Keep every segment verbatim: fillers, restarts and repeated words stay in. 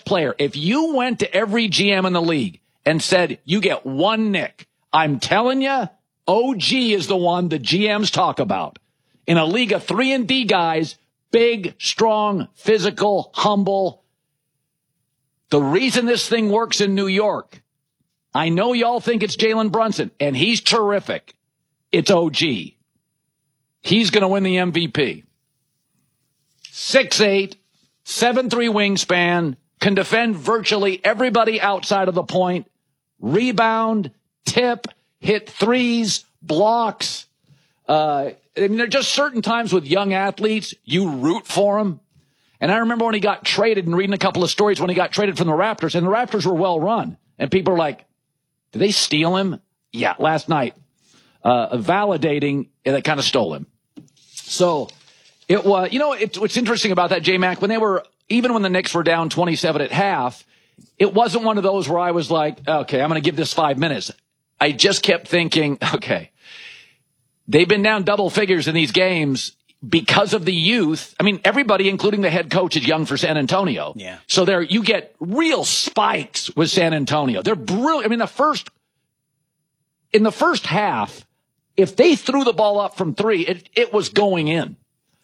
best player. If you went to every G M in the league and said, you get one Nick, I'm telling you, O G is the one the G Ms talk about. In a league of three and D guys, big, strong, physical, humble. The reason this thing works in New York, I know y'all think it's Jalen Brunson, and he's terrific. It's O G. He's going to win the M V P. six eight, seven three wingspan, can defend virtually everybody outside of the point, rebound, tip, hit threes, blocks. Uh, I mean, there are just certain times with young athletes, you root for them. And I remember when he got traded and reading a couple of stories when he got traded from the Raptors, and the Raptors were well run. And people are like, did they steal him? Yeah, last night. Uh, validating, and they kind of stole him. So it was, you know, it, what's interesting about that, J-Mac, when they were, even when the Knicks were down twenty-seven at half, it wasn't one of those where I was like, okay, I'm going to give this five minutes. I just kept thinking, okay, they've been down double figures in these games because of the youth. I mean, everybody, including the head coach, is young for San Antonio. Yeah. So there, you get real spikes with San Antonio. They're brilliant. I mean, the first, in the first half, if they threw the ball up from three, it, it was going in.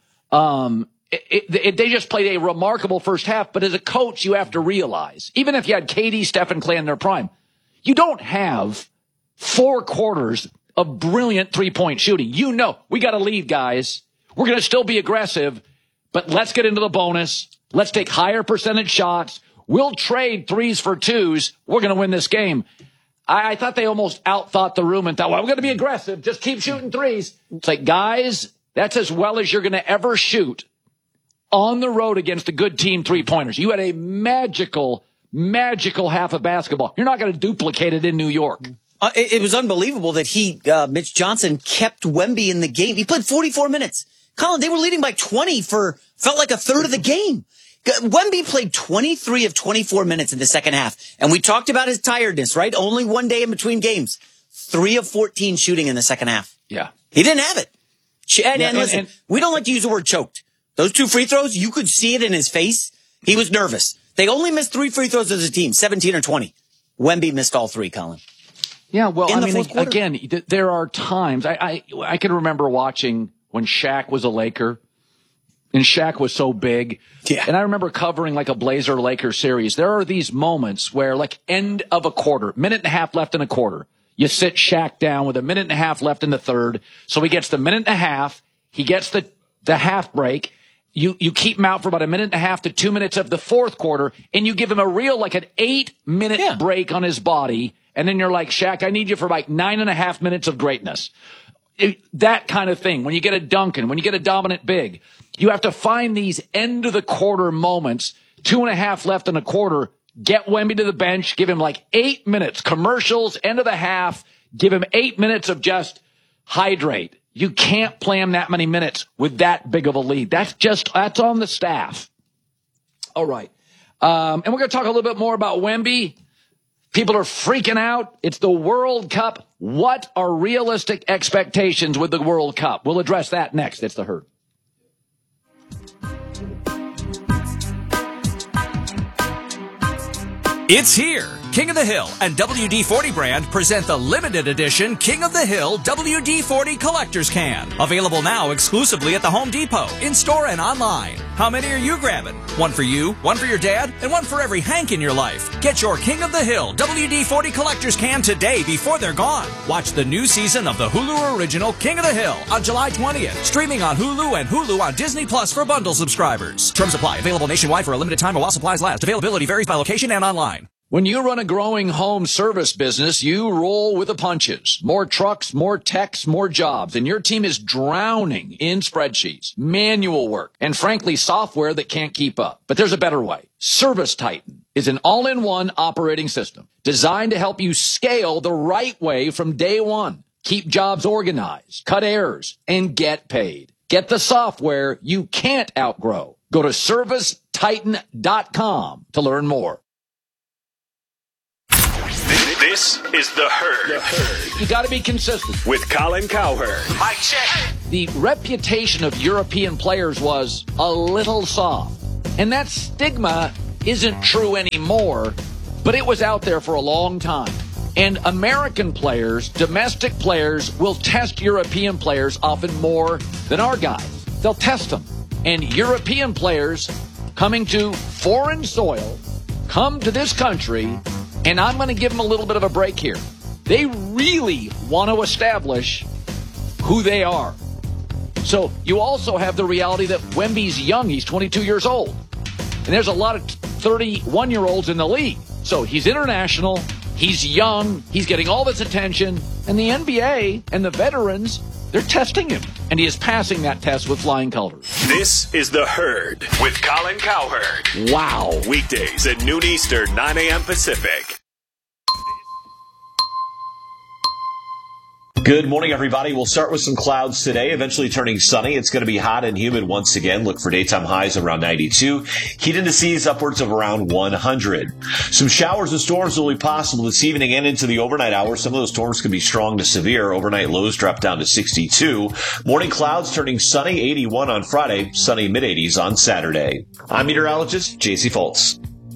Um, it, it, it, they just played a remarkable first half. But as a coach, you have to realize, even if you had K D, Steph, and Clay in their prime, you don't have four quarters of brilliant three-point shooting. You know, we got to lead, guys. We're going to still be aggressive, but let's get into the bonus. Let's take higher percentage shots. We'll trade threes for twos. We're going to win this game. I, I thought they almost outthought the room and thought, well, we're going to be aggressive. Just keep shooting threes. It's like, guys, that's as well as you're going to ever shoot on the road against a good team three-pointers. You had a magical, magical half of basketball. You're not going to duplicate it in New York. Uh, it, it was unbelievable that he, uh, Mitch Johnson, kept Wemby in the game. He played forty-four minutes. Colin, they were leading by twenty for, felt like a third of the game. Wemby played twenty-three of twenty-four minutes in the second half. And we talked about his tiredness, right? Only one day in between games. Three of fourteen shooting in the second half. Yeah. He didn't have it. And, yeah, and listen, and, and, we don't like to use the word choked. Those two free throws, you could see it in his face. He was nervous. They only missed three free throws as a team, seventeen or twenty. Wemby missed all three, Colin. Yeah, well, in I mean, quarter. again, th- there are times, I, I, I can remember watching when Shaq was a Laker, and Shaq was so big. Yeah. And I remember covering like a Blazer-Laker series. There are these moments where, like, end of a quarter, minute and a half left in a quarter, you sit Shaq down with a minute and a half left in the third. So he gets the minute and a half. He gets the, the half break. You, you keep him out for about a minute and a half to two minutes of the fourth quarter, and you give him a real, like an eight minute yeah. break on his body. And then you're like, Shaq, I need you for like nine and a half minutes of greatness. It, that kind of thing. When you get a Duncan, when you get a dominant big, you have to find these end of the quarter moments, two and a half left in a quarter, get Wemby to the bench, give him like eight minutes, commercials, end of the half, give him eight minutes of just hydrate. You can't play him that many minutes with that big of a lead. That's just, that's on the staff. All right. Um, and we're going to talk a little bit more about Wemby. People are freaking out. It's the World Cup. What are realistic expectations with the World Cup? We'll address that next. It's The Herd. It's here. King of the Hill and W D forty brand present the limited edition King of the Hill W D forty Collector's Can. Available now exclusively at the Home Depot, in-store and online. How many are you grabbing? One for you, one for your dad, and one for every Hank in your life. Get your King of the Hill W D forty Collector's Can today before they're gone. Watch the new season of the Hulu original King of the Hill on July twentieth. Streaming on Hulu and Hulu on Disney Plus for bundle subscribers. Terms apply. Available nationwide for a limited time while supplies last. Availability varies by location and online. When you run a growing home service business, you roll with the punches. More trucks, more techs, more jobs, and your team is drowning in spreadsheets, manual work, and frankly, software that can't keep up. But there's a better way. Service Titan is an all-in-one operating system designed to help you scale the right way from day one. Keep jobs organized, cut errors, and get paid. Get the software you can't outgrow. Go to service titan dot com to learn more. This is The Herd. The Herd. You got to be consistent. With Colin Cowherd. Mic check. The reputation of European players was a little soft. And that stigma isn't true anymore, but it was out there for a long time. And American players, domestic players, will test European players often more than our guys. They'll test them. And European players coming to foreign soil come to this country, and I'm going to give them a little bit of a break here. They really want to establish who they are. So you also have the reality that Wemby's young. He's twenty-two years old. And there's a lot of thirty-one-year-olds in the league. So he's international. He's young. He's getting all this attention. And the N B A and the veterans, they're testing him. And he is passing that test with flying colors. This is The Herd with Colin Cowherd. Wow. Weekdays at noon Eastern, nine a.m. Pacific. Good morning, everybody. We'll start with some clouds today, eventually turning sunny. It's going to be hot and humid once again. Look for daytime highs around ninety-two. Heat indices upwards of around one hundred. Some showers and storms will be possible this evening and into the overnight hours. Some of those storms can be strong to severe. Overnight lows drop down to sixty-two. Morning clouds turning sunny, eighty-one on Friday, sunny mid-eighties on Saturday. I'm meteorologist J C Foltz.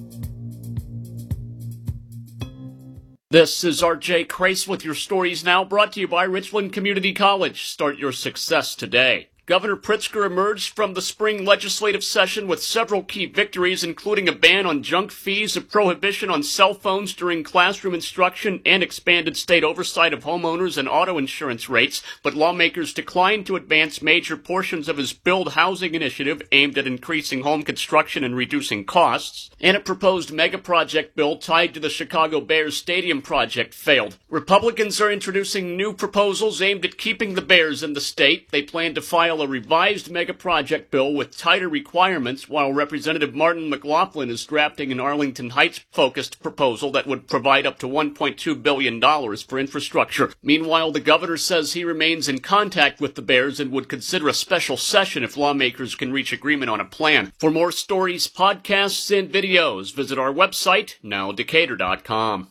This is R J Crace with your stories now, brought to you by Richland Community College. Start your success today. Governor Pritzker emerged from the spring legislative session with several key victories, including a ban on junk fees, a prohibition on cell phones during classroom instruction, and expanded state oversight of homeowners and auto insurance rates. But lawmakers declined to advance major portions of his Build Housing initiative aimed at increasing home construction and reducing costs. And a proposed mega-project bill tied to the Chicago Bears stadium project failed. Republicans are introducing new proposals aimed at keeping the Bears in the state. They plan to file a revised mega-project bill with tighter requirements, while Representative Martin McLaughlin is drafting an Arlington Heights-focused proposal that would provide up to one point two billion dollars for infrastructure. Meanwhile, the governor says he remains in contact with the Bears and would consider a special session if lawmakers can reach agreement on a plan. For more stories, podcasts, and videos, visit our website, now decatur dot com.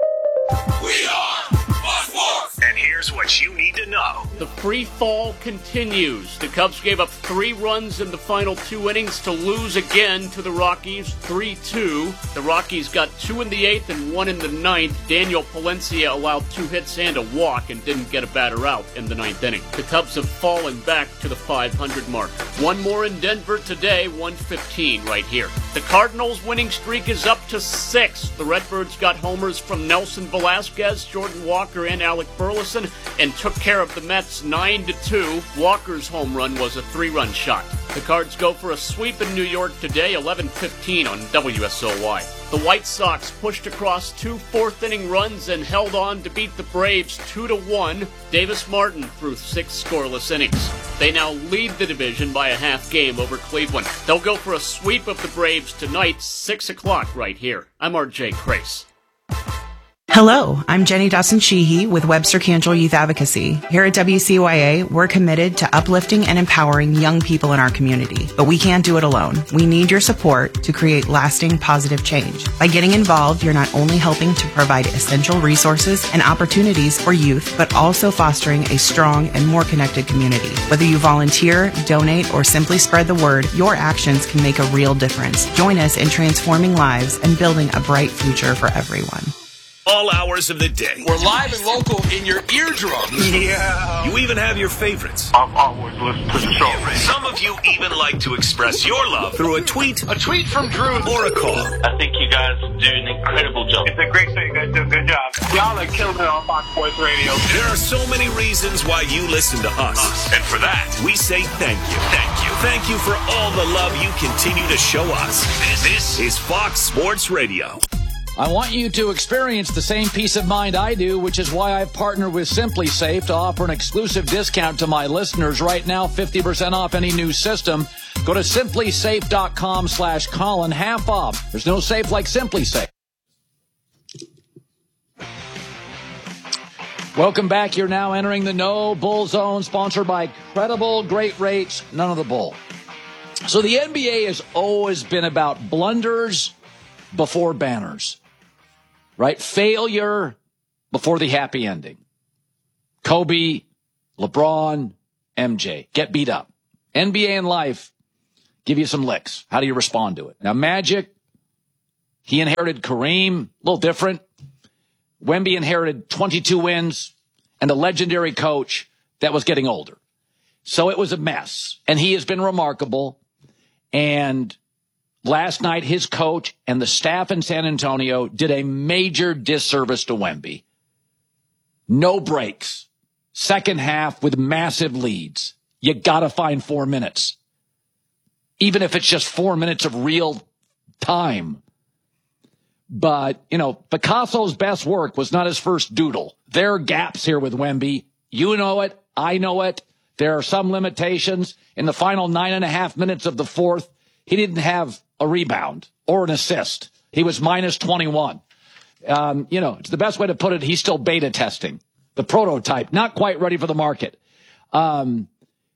We are Fox Sports. And here's what you need to know. The free fall continues. The Cubs gave up three runs in the final two innings to lose again to the Rockies, three two. The Rockies got two in the eighth and one in the ninth. Daniel Palencia allowed two hits and a walk and didn't get a batter out in the ninth inning. The Cubs have fallen back to the five hundred mark. One more in Denver today, one fifteen right here. The Cardinals' winning streak is up to six. The Redbirds got homers from Nelson Velasquez, Jordan Walker, and Alec Burleson, and took care of the Mets nine to two. Walker's home run was a three-run shot. The Cards go for a sweep in New York today, eleven fifteen on W S O Y. The White Sox pushed across two fourth-inning runs and held on to beat the Braves two to one. Davis Martin threw six scoreless innings. They now lead the division by a half game over Cleveland. They'll go for a sweep of the Braves tonight, six o'clock right here. I'm R J Crace. Hello, I'm Jenny Dawson-Sheehy with Webster Cantrell Youth Advocacy. Here at W C Y A, we're committed to uplifting and empowering young people in our community. But we can't do it alone. We need your support to create lasting positive change. By getting involved, you're not only helping to provide essential resources and opportunities for youth, but also fostering a strong and more connected community. Whether you volunteer, donate, or simply spread the word, your actions can make a real difference. Join us in transforming lives and building a bright future for everyone. All hours of the day. We're live and local in your eardrums. Yeah. You even have your favorites. I've always listened to the show. Some of you even like to express your love through a tweet, a tweet from Drew, or a call. I think you guys do an incredible job. It's a great thing. You guys do a good job. Y'all are killing it on Fox Sports Radio. There are so many reasons why you listen to us. us. And for that, we say thank you. Thank you. Thank you for all the love you continue to show us. This, this is Fox Sports Radio. I want you to experience the same peace of mind I do, which is why I've partnered with Simply Safe to offer an exclusive discount to my listeners right now, fifty percent off any new system. Go to simply safe dot com slash Colin, half off. There's no safe like Simply Safe. Welcome back. You're now entering the No Bull Zone, sponsored by Credible Great Rates, none of the bull. So the N B A has always been about blunders before banners. Right? Failure before the happy ending. Kobe, LeBron, M J. Get beat up. N B A and life give you some licks. How do you respond to it? Now, Magic, He inherited Kareem, a little different. Wemby inherited twenty-two wins and a legendary coach that was getting older. So it was a mess. And he has been remarkable. And last night, his coach and the staff in San Antonio did a major disservice to Wemby. No breaks. Second half with massive leads. You got to find four minutes. Even if it's just four minutes of real time. But, you know, Picasso's best work was not his first doodle. There are gaps here with Wemby. You know it. I know it. There are some limitations. In the final nine and a half minutes of the fourth, he didn't have a rebound or an assist. He was minus twenty-one. Um, you know, it's the best way to put it. He's still beta testing. The prototype, not quite ready for the market. Um,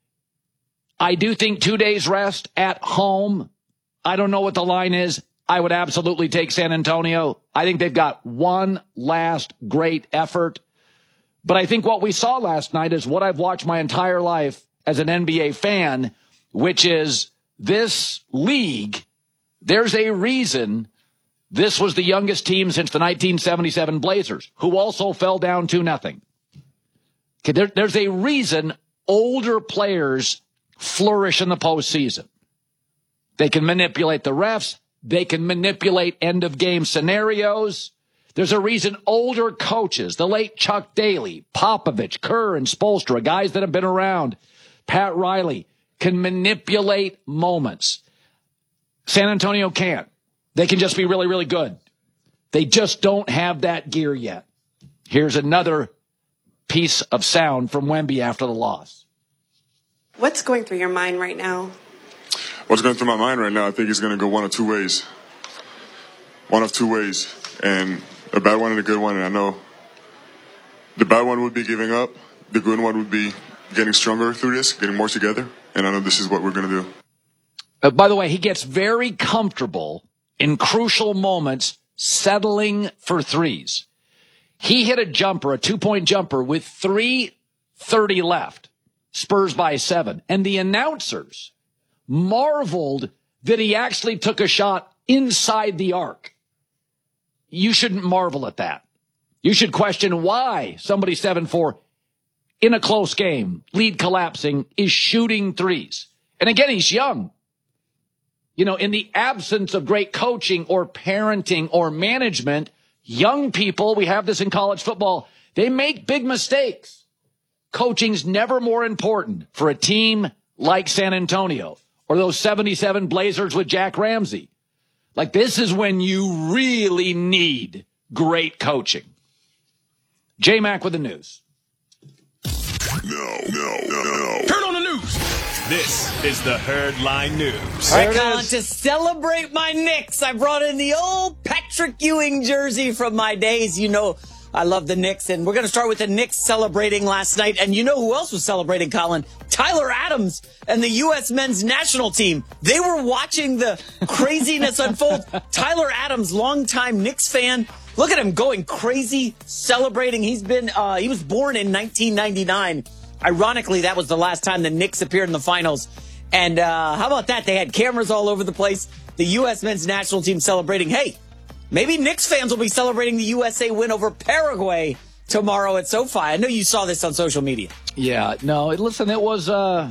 I do think two days rest at home. I don't know what the line is. I would absolutely take San Antonio. I think they've got one last great effort. But I think what we saw last night is what I've watched my entire life as an N B A fan, which is this league. There's a reason this was the youngest team since the nineteen seventy-seven Blazers, who also fell down two nothing. Okay, there, there's a reason older players flourish in the postseason. They can manipulate the refs. They can manipulate end-of-game scenarios. There's a reason older coaches, the late Chuck Daly, Popovich, Kerr, and Spoelstra, guys that have been around, Pat Riley, can manipulate moments. San Antonio can't. They can just be really, really good. They just don't have that gear yet. Here's another piece of sound from Wemby after the loss. What's going through your mind right now? What's going through my mind right now, I think it's going to go one of two ways. One of two ways. And a bad one and a good one. And I know the bad one would be giving up. The good one would be getting stronger through this, getting more together. And I know this is what we're going to do. Uh, by the way, he gets very comfortable in crucial moments settling for threes. He hit a jumper, a two-point jumper, with three thirty left. Spurs by seven. And the announcers marveled that he actually took a shot inside the arc. You shouldn't marvel at that. You should question why somebody seven four in a close game, lead collapsing, is shooting threes. And again, he's young. You know, in the absence of great coaching or parenting or management, young people, we have this in college football, they make big mistakes. Coaching's never more important for a team like San Antonio or those seventy-seven Blazers with Jack Ramsey. Like, this is when you really need great coaching. J-Mac with the news. No, no, no, no. Turn on the news. This is the Herd Line News. All right, Colin, to celebrate my Knicks, I brought in the old Patrick Ewing jersey from my days. You know, I love the Knicks, and we're going to start with the Knicks celebrating last night. And you know who else was celebrating, Colin? Tyler Adams and the U S men's national team. They were watching the craziness unfold. Tyler Adams, longtime Knicks fan. Look at him going crazy, celebrating. He's been, uh, he was born in nineteen ninety-nine. Ironically, that was the last time the Knicks appeared in the finals. And uh, how about that? They had cameras all over the place. The U S men's national team celebrating. Hey, maybe Knicks fans will be celebrating the U S A win over Paraguay tomorrow at SoFi. I know you saw this on social media. Yeah, no, listen, it was, uh,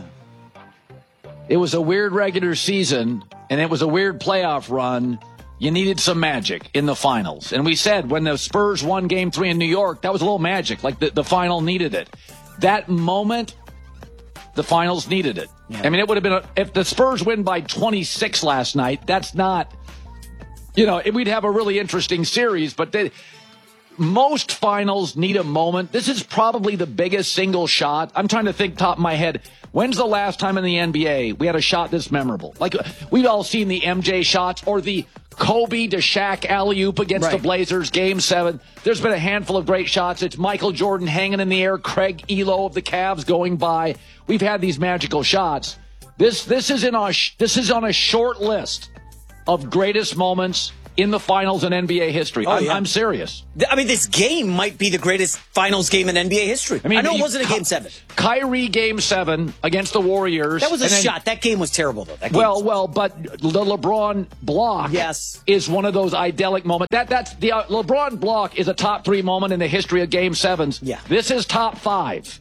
it was a weird regular season, and it was a weird playoff run. You needed some magic in the finals. And we said when the Spurs won game three in New York, that was a little magic. Like the, the final needed it. That moment, the finals needed it. Yeah. I mean, it would have been, a, if the Spurs win by twenty-six last night, that's not, you know, it, we'd have a really interesting series. But they, most finals need a moment. This is probably the biggest single shot. I'm trying to think top of my head. When's the last time in the N B A we had a shot this memorable? Like, we've all seen the M J shots or the Kobe to Shaq alley-oop against right. the Blazers, game seven. There's been a handful of great shots. It's Michael Jordan hanging in the air, Craig Elo of the Cavs going by. We've had these magical shots. This this is in our this is on a short list of greatest moments in the finals in N B A history. Oh, I'm, yeah. I'm serious. I mean, this game might be the greatest finals game in N B A history. I mean, I know it wasn't a game seven. Kyrie game seven against the Warriors. That was a and then, shot. That game was terrible, though. That game well, was well, but the LeBron block yes. is one of those idyllic moments. That that's the uh, LeBron block is a top three moment in the history of game sevens. Yeah. This is top five.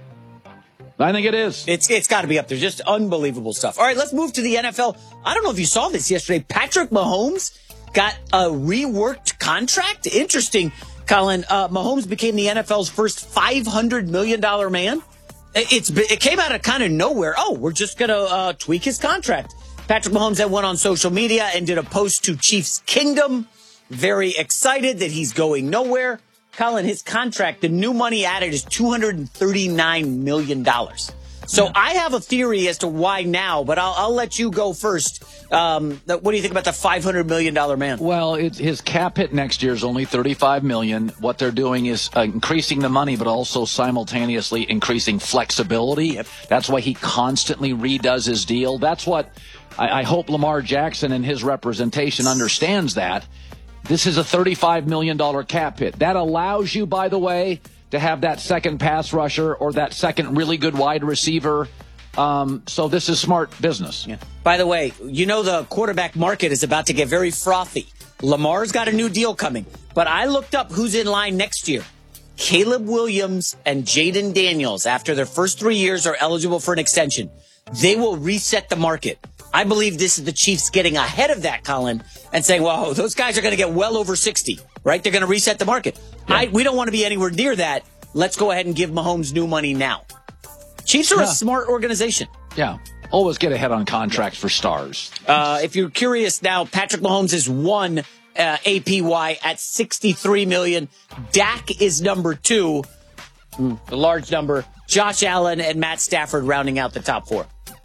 I think it is. It's it's got to be up there. Just unbelievable stuff. All right, let's move to the N F L. I don't know if you saw this yesterday. Patrick Mahomes got a reworked contract. Interesting, Colin. Uh, Mahomes became the N F L's first five hundred million dollars man. It's It came out of kind of nowhere. Oh, we're just going to uh, tweak his contract. Patrick Mahomes then went on social media and did a post to Chiefs Kingdom. Very excited that he's going nowhere. Colin, his contract, the new money added is two hundred thirty-nine million dollars. So yeah. I have a theory as to why now, but I'll, I'll let you go first. Um, what do you think about the five hundred million dollars man? Well, it's, his cap hit next year is only thirty-five million dollars. What they're doing is uh, increasing the money, but also simultaneously increasing flexibility. Yep. That's why he constantly redoes his deal. That's what I, I hope Lamar Jackson and his representation understands that. This is a thirty-five million dollars cap hit. That allows you, by the way, to have that second pass rusher or that second really good wide receiver. Um, so this is smart business. Yeah. By the way, you know the quarterback market is about to get very frothy. Lamar's got a new deal coming. But I looked up who's in line next year. Caleb Williams and Jaden Daniels, after their first three years, are eligible for an extension. They will reset the market. I believe this is the Chiefs getting ahead of that, Colin, and saying, well, those guys are going to get well over sixty, right? They're going to reset the market. Yeah. I, we don't want to be anywhere near that. Let's go ahead and give Mahomes new money now. Chiefs are yeah. a smart organization. Yeah. Always get ahead on contracts for stars. Uh, if you're curious now, Patrick Mahomes is one uh, A P Y at sixty-three million dollars. Dak is number two, mm, the large number. Josh Allen and Matt Stafford rounding out the top four.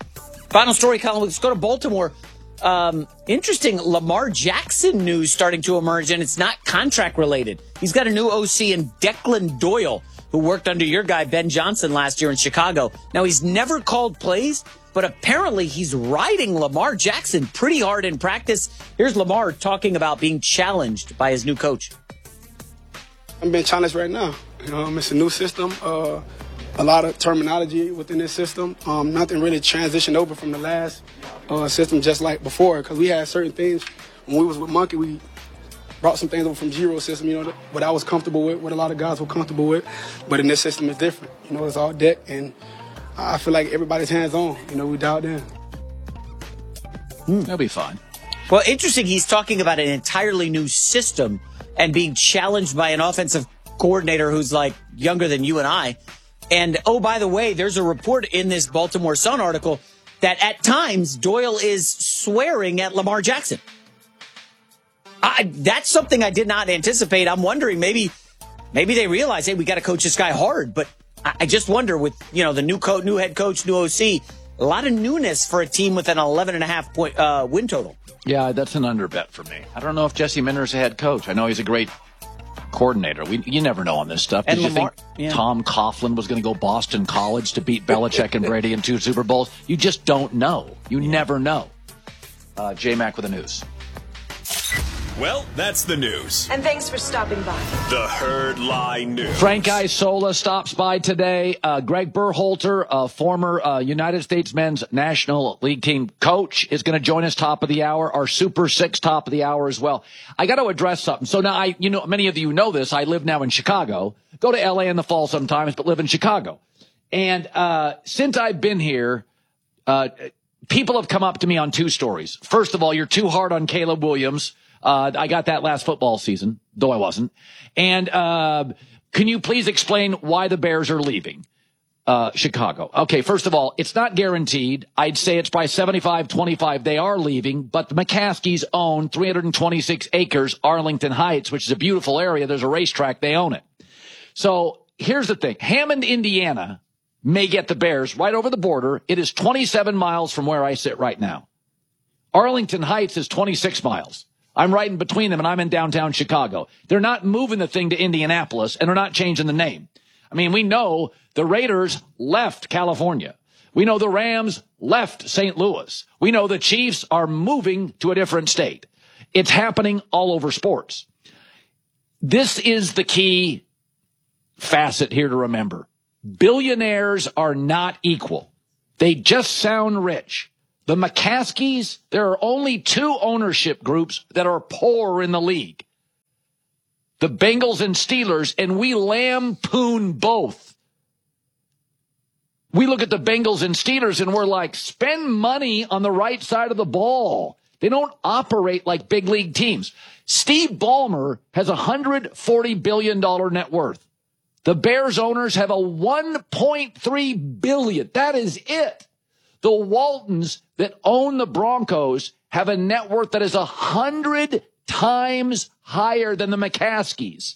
Final story, Colin. Let's go to Baltimore. Um, interesting Lamar Jackson news starting to emerge, and it's not contract related. He's got a new O C in Declan Doyle, who worked under your guy, Ben Johnson, last year in Chicago. Now, he's never called plays, but apparently he's riding Lamar Jackson pretty hard in practice. Here's Lamar talking about being challenged by his new coach. I'm being challenged right now. You know, it's a new system. Uh, a lot of terminology within this system. Um, nothing really transitioned over from the last uh, system just like before, because we had certain things. When we was with Monkey, we brought some things over from Giro system, you know, what I was comfortable with, what a lot of guys were comfortable with. But in this system, it's different. You know, it's all deck, and I feel like everybody's hands-on. You know, we dialed in. Mm, that'll be fine. Well, interesting. He's talking about an entirely new system and being challenged by an offensive coordinator who's like younger than you and I. And, oh, by the way, there's a report in this Baltimore Sun article that at times Doyle is swearing at Lamar Jackson. I, that's something I did not anticipate. I'm wondering maybe maybe they realize, hey, we got to coach this guy hard. But I, I just wonder with, you know, the new coach, new head coach, new O C, a lot of newness for a team with an eleven and a half point uh, win total. Yeah, that's an under bet for me. I don't know if Jesse Minter's a head coach. I know he's a great coordinator. We, you never know on this stuff. Did and you Lamar, think yeah. Tom Coughlin was going to go Boston College to beat Belichick and Brady in two Super Bowls? You just don't know. You yeah. never know. Uh, J-Mac with the news. Well, that's the news. And thanks for stopping by. The Herd Lie News. Frank Isola stops by today. Uh, Greg Berhalter, a former uh, United States men's National League team coach, is going to join us top of the hour. Our Super Six top of the hour as well. I got to address something. So now, I, you know, many of you know this. I live now in Chicago. Go to L A in the fall sometimes, but live in Chicago. And uh, since I've been here, uh, people have come up to me on two stories. First of all, you're too hard on Caleb Williams. Uh, I got that last football season, though I wasn't. And uh, can you please explain why the Bears are leaving uh, Chicago? Okay, first of all, it's not guaranteed. I'd say it's by seventy-five twenty-five they are leaving, but the McCaskies own three hundred twenty-six acres, Arlington Heights, which is a beautiful area. There's a racetrack. They own it. So here's the thing. Hammond, Indiana may get the Bears right over the border. It is twenty-seven miles from where I sit right now. Arlington Heights is twenty-six miles. I'm right in between them, and I'm in downtown Chicago. They're not moving the thing to Indianapolis, and they're not changing the name. I mean, we know the Raiders left California. We know the Rams left Saint Louis. We know the Chiefs are moving to a different state. It's happening all over sports. This is the key facet here to remember. Billionaires are not equal. They just sound rich. The McCaskies, there are only two ownership groups that are poor in the league. The Bengals and Steelers, and we lampoon both. We look at the Bengals and Steelers and we're like, spend money on the right side of the ball. They don't operate like big league teams. Steve Ballmer has a one hundred forty billion dollars net worth. The Bears owners have a one point three billion dollars. That is it. The Waltons that own the Broncos have a net worth that is a hundred times higher than the McCaskies.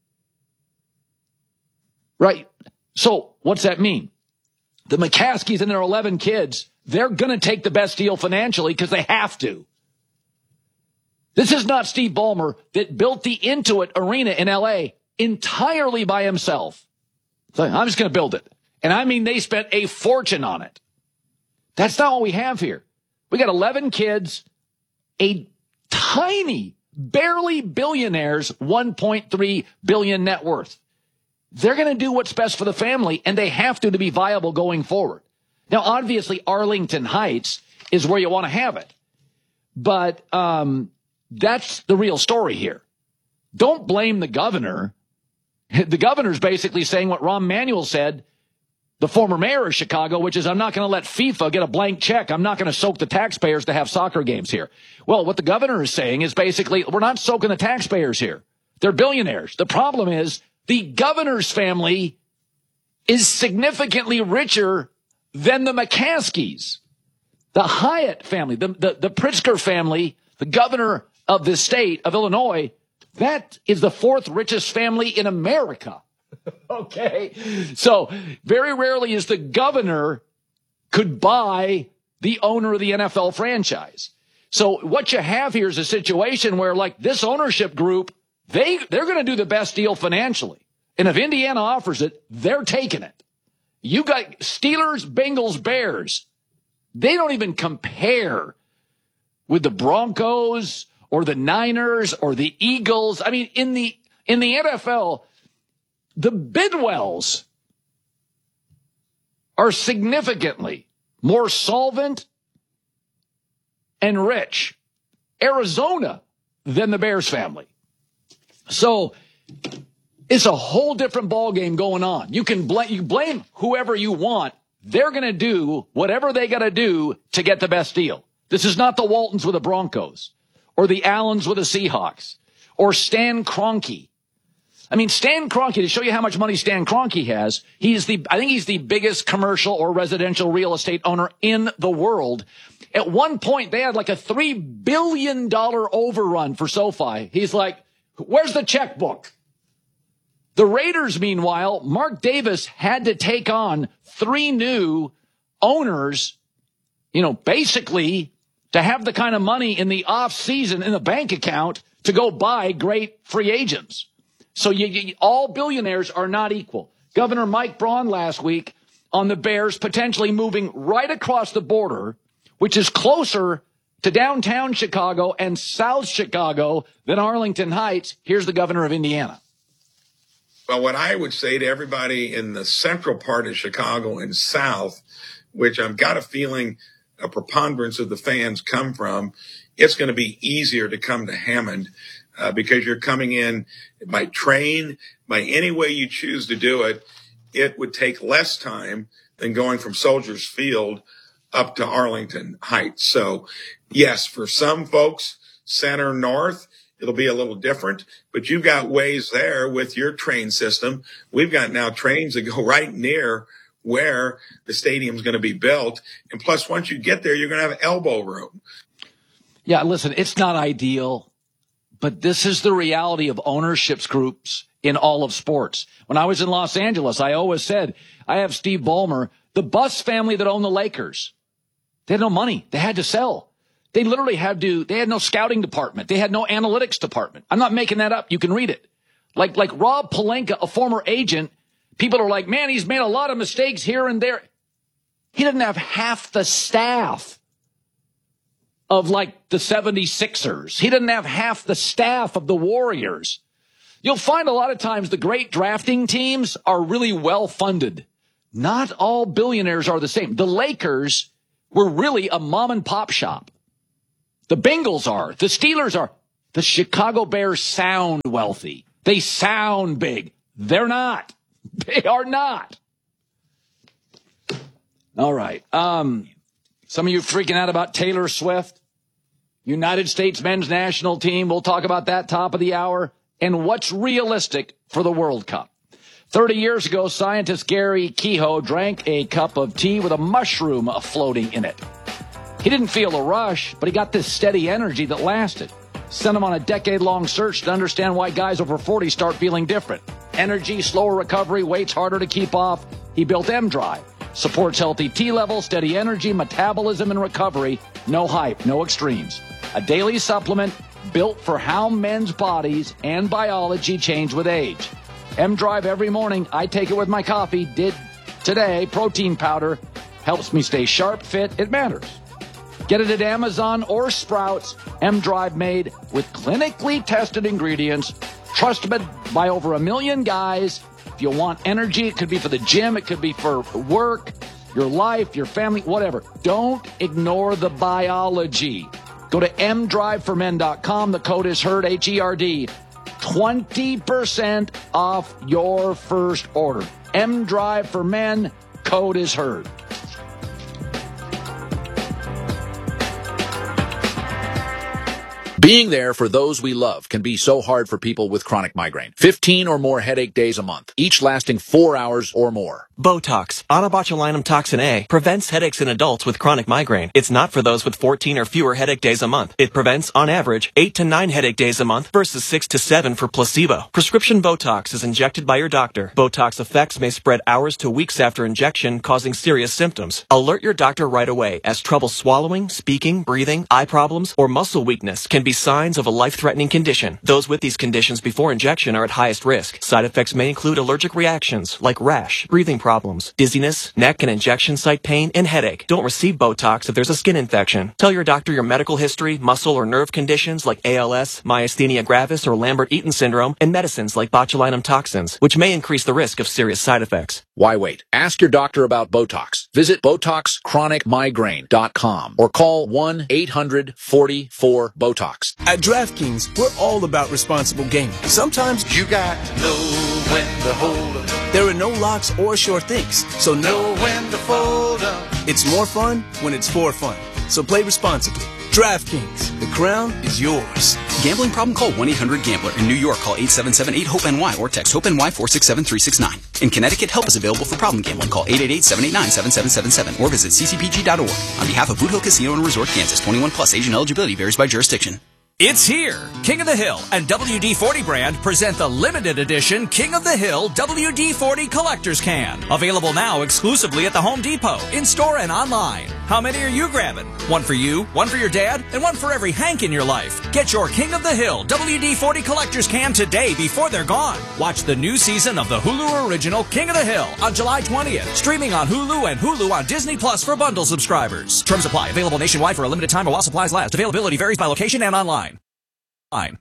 Right? So what's that mean? The McCaskies and their eleven kids, they're going to take the best deal financially because they have to. This is not Steve Ballmer that built the Intuit Arena in L A entirely by himself. So I'm just going to build it. And I mean, they spent a fortune on it. That's not what we have here. We got eleven kids, a tiny, barely billionaires, one point three billion net worth. They're going to do what's best for the family, and they have to to be viable going forward. Now, obviously, Arlington Heights is where you want to have it. But um, that's the real story here. Don't blame the governor. The governor's basically saying what Rahm Emanuel said, the former mayor of Chicago, which is, I'm not going to let FIFA get a blank check. I'm not going to soak the taxpayers to have soccer games here. Well, what the governor is saying is basically, we're not soaking the taxpayers here. They're billionaires. The problem is the governor's family is significantly richer than the McCaskies. The Hyatt family, the, the, the Pritzker family, the governor of the state of Illinois, that is the fourth richest family in America. Okay. So very rarely is the governor could buy the owner of the N F L franchise. So what you have here is a situation where, like, this ownership group, they, they're going to do the best deal financially. And if Indiana offers it, they're taking it. You got Steelers, Bengals, Bears. They don't even compare with the Broncos or the Niners or the Eagles. I mean, in the, in the N F L, the Bidwells are significantly more solvent and rich, Arizona, than the Bears family. So it's a whole different ballgame going on. You can blame, you blame whoever you want. They're going to do whatever they got to do to get the best deal. This is not the Waltons with the Broncos or the Allens with the Seahawks or Stan Kroenke. I mean, Stan Kroenke, to show you how much money Stan Kroenke has, he's the, I think he's the biggest commercial or residential real estate owner in the world. At one point, they had like a three billion dollars overrun for SoFi. He's like, where's the checkbook? The Raiders, meanwhile, Mark Davis had to take on three new owners, you know, basically to have the kind of money in the off season in the bank account to go buy great free agents. So you, you, all billionaires are not equal. Governor Mike Braun last week on the Bears potentially moving right across the border, which is closer to downtown Chicago and South Chicago than Arlington Heights. Here's the governor of Indiana. Well, what I would say to everybody in the central part of Chicago and South, which I've got a feeling a preponderance of the fans come from, it's going to be easier to come to Hammond. Uh, because you're coming in by train, by any way you choose to do it, it would take less time than going from Soldiers Field up to Arlington Heights. So, yes, for some folks, center north, it'll be a little different, but you've got ways there with your train system. We've got now trains that go right near where the stadium's going to be built. And plus, once you get there, you're going to have elbow room. Yeah, listen, it's not ideal. But this is the reality of ownerships groups in all of sports. When I was in Los Angeles, I always said, I have Steve Ballmer, the Buss family that owned the Lakers. They had no money. They had to sell. They literally had to, they had no scouting department. They had no analytics department. I'm not making that up. You can read it. Like, like Rob Pelinka, a former agent, people are like, man, he's made a lot of mistakes here and there. He didn't have half the staff. of like the seventy-sixers. He didn't have half the staff of the Warriors. You'll find a lot of times the great drafting teams are really well funded. Not all billionaires are the same. The Lakers were really a mom and pop shop. The Bengals are. The Steelers are. The Chicago Bears sound wealthy. They sound big. They're not. They are not. All right. Um, some of you freaking out about Taylor Swift. United States men's national team. We'll talk about that top of the hour. And what's realistic for the World Cup. thirty years ago, scientist Gary Kehoe drank a cup of tea with a mushroom floating in it. He didn't feel a rush, but he got this steady energy that lasted. Sent him on a decade-long search to understand why guys over forty start feeling different. Energy, slower recovery, weights harder to keep off. He built M-Drive. Supports healthy T levels, steady energy, metabolism, and recovery. No hype, no extremes. A daily supplement built for how men's bodies and biology change with age. M-Drive every morning. I take it with my coffee. Did today. Protein powder. Helps me stay sharp, fit. It matters. Get it at Amazon or Sprouts. M-Drive made with clinically tested ingredients. Trusted by over a million guys. If you want energy, it could be for the gym. It could be for work, your life, your family, whatever. Don't ignore the biology. Go to m drive for men dot com. The code is HERD, H E R D. twenty percent off your first order. M-Drive for Men. Code is HERD. Being there for those we love can be so hard for people with chronic migraine. fifteen or more headache days a month, each lasting four hours or more. Botox, onabotulinum toxin A, prevents headaches in adults with chronic migraine. It's not for those with fourteen or fewer headache days a month. It prevents, on average, eight to nine headache days a month versus six to seven for placebo. Prescription Botox is injected by your doctor. Botox effects may spread hours to weeks after injection, causing serious symptoms. Alert your doctor right away, as trouble swallowing, speaking, breathing, eye problems, or muscle weakness can be signs of a life-threatening condition. Those with these conditions before injection are at highest risk. Side effects may include allergic reactions like rash, breathing problems, dizziness, neck and injection site pain, and headache. Don't receive Botox if there's a skin infection. Tell your doctor your medical history, muscle or nerve conditions like A L S, myasthenia gravis, or Lambert-Eaton syndrome, and medicines like botulinum toxins, which may increase the risk of serious side effects. Why wait? Ask your doctor about Botox. Visit Botox Chronic Migraine dot com or call one eight hundred forty-four BOTOX. At DraftKings, we're all about responsible gaming. Sometimes you got to know when to hold up. There are no locks or sure things, so know when to fold up. It's more fun when it's for fun, so play responsibly. DraftKings, the crown is yours. Gambling problem? Call one eight hundred gambler. In New York, call eight seven seven eight hope N Y or text HOPE-NY four six seven three six nine. In Connecticut, help is available for problem gambling. Call eight eight eight seven eight nine seven seven seven seven or visit c c p g dot org. On behalf of Boot Hill Casino and Resort, Kansas, twenty-one plus, age and eligibility varies by jurisdiction. It's here. King of the Hill and W D forty brand present the limited edition King of the Hill W D forty Collector's Can. Available now exclusively at the Home Depot, in-store and online. How many are you grabbing? One for you, one for your dad, and one for every Hank in your life. Get your King of the Hill W D forty Collector's Can today before they're gone. Watch the new season of the Hulu original King of the Hill on July twentieth. Streaming on Hulu and Hulu on Disney Plus for bundle subscribers. Terms apply. Available nationwide for a limited time or while supplies last. Availability varies by location and online. Fine.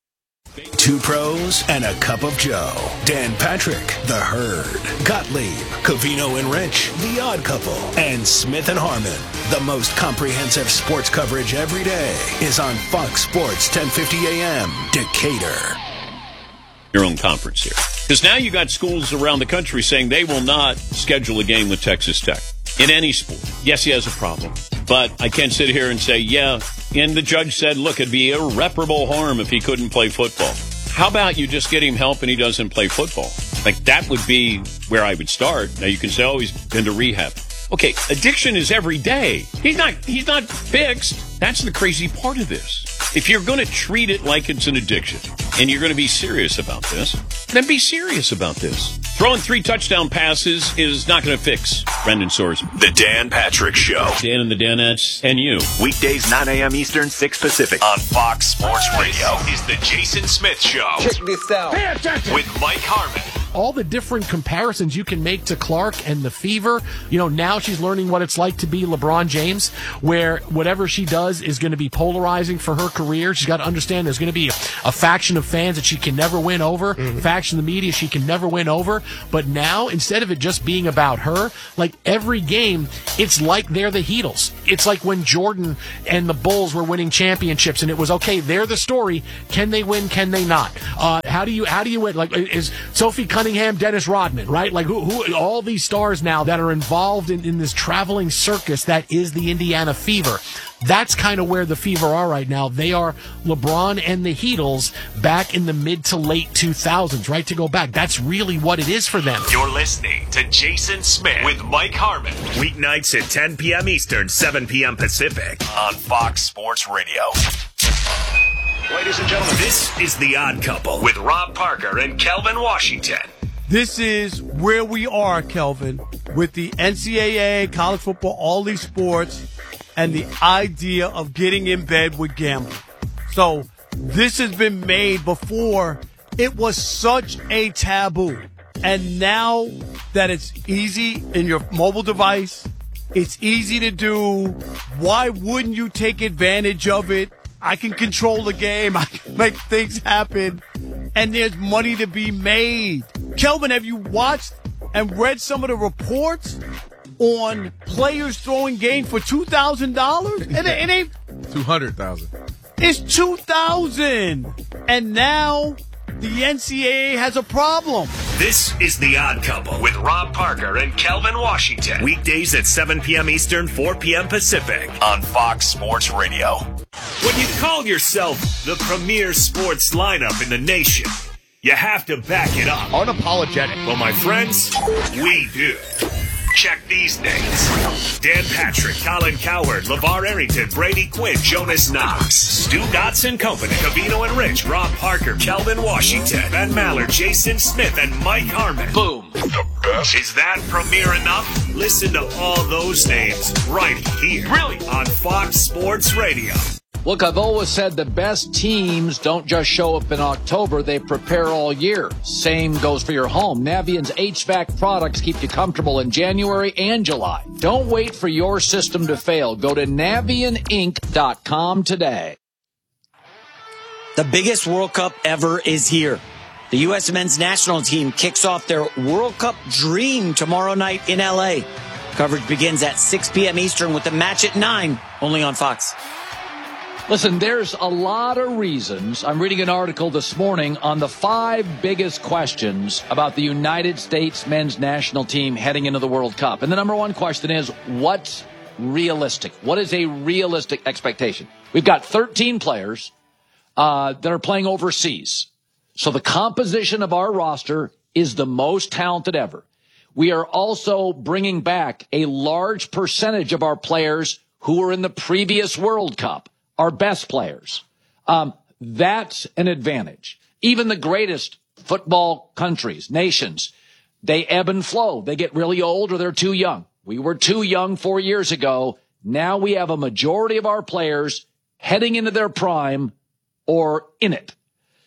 Two pros and a cup of Joe. Dan Patrick, The Herd. Gottlieb, Covino and Rich, The Odd Couple. And Smith and Harmon. The most comprehensive sports coverage every day is on Fox Sports ten fifty A M, Decatur. Your own conference here. Because now you got schools around the country saying they will not schedule a game with Texas Tech in any sport. Yes, he has a problem. But I can't sit here and say, yeah, and the judge said, look, it'd be irreparable harm if he couldn't play football. How about you just get him help and he doesn't play football? Like, that would be where I would start. Now, you can say, oh, he's been to rehab. Okay, addiction is every day. He's not, he's not fixed. That's the crazy part of this. If you're going to treat it like it's an addiction and you're going to be serious about this, then be serious about this. Throwing three touchdown passes is not going to fix Brendan Sorsman. The Dan Patrick Show. Dan and the Danettes and you. Weekdays, nine a.m. Eastern, six Pacific. On Fox Sports Radio is the Jason Smith Show. Check this out. With Mike Harmon, all the different comparisons you can make to Clark and the Fever. You know, now she's learning what it's like to be LeBron James, where whatever she does is going to be polarizing for her career. She's got to understand there's going to be a, a faction of fans that she can never win over, mm-hmm. faction of the media she can never win over. But now, instead of it just being about her, like every game, it's like they're the Heatles. It's like when Jordan and the Bulls were winning championships, and it was, okay, they're the story. Can they win? Can they not? Uh, how do you how do you win? Like, is Sophie Cunningham, Dennis Rodman, right? Like, who, who all these stars now that are involved in, in this traveling circus that is the Indiana Fever. That's kind of where the Fever are right now. They are LeBron and the Heatles back in the mid to late two thousands, right? To go back. That's really what it is for them. You're listening to Jason Smith with Mike Harmon. Weeknights at ten p.m. Eastern, seven p.m. Pacific on Fox Sports Radio. Ladies and gentlemen, this is The Odd Couple with Rob Parker and Kelvin Washington. This is where we are, Kelvin, with the N C double A, college football, all these sports, and the idea of getting in bed with gambling. So this has been made before. It was such a taboo. And now that it's easy in your mobile device, it's easy to do. Why wouldn't you take advantage of it? I can control the game. I can make things happen. And there's money to be made. Kelvin, have you watched and read some of the reports on players throwing games for two thousand dollars? It, it ain't two hundred thousand dollars. It's two thousand dollars. And now the N C double A has a problem. This is The Odd Couple with Rob Parker and Kelvin Washington. Weekdays at seven p.m. Eastern, four p.m. Pacific on Fox Sports Radio. When you call yourself the premier sports lineup in the nation, you have to back it up. Unapologetic. Well, my friends, we do. Check these names. Dan Patrick, Colin Cowherd, LeVar Arrington, Brady Quinn, Jonas Knox, Stu Dotson Company, Covino and Rich, Rob Parker, Kelvin Washington, Ben Maller, Jason Smith, and Mike Harmon. Boom. The best. Is that premier enough? Listen to all those names right here. Really? On Fox Sports Radio. Look, I've always said the best teams don't just show up in October, they prepare all year. Same goes for your home. Navient's H V A C products keep you comfortable in January and July. Don't wait for your system to fail. Go to Navient Inc dot com today. The biggest World Cup ever is here. The U S men's national team kicks off their World Cup dream tomorrow night in L A. Coverage begins at six p.m. Eastern with the match at nine, only on Fox. Listen, there's a lot of reasons. I'm reading an article this morning on the five biggest questions about the United States men's national team heading into the World Cup. And the number one question is, what's realistic? What is a realistic expectation? We've got thirteen players uh, that are playing overseas. So the composition of our roster is the most talented ever. We are also bringing back a large percentage of our players who were in the previous World Cup. Our best players. Um, that's an advantage. Even the greatest football countries, nations, they ebb and flow. They get really old or they're too young. We were too young four years ago. Now we have a majority of our players heading into their prime or in it.